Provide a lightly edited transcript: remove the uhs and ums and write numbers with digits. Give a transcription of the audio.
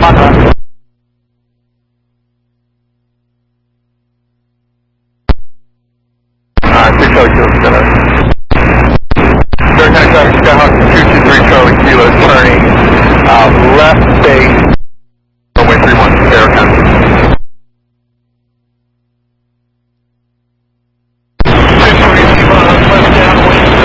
left. 602 Center. Third time Skyhawk 223 Charlie Kilo turning left base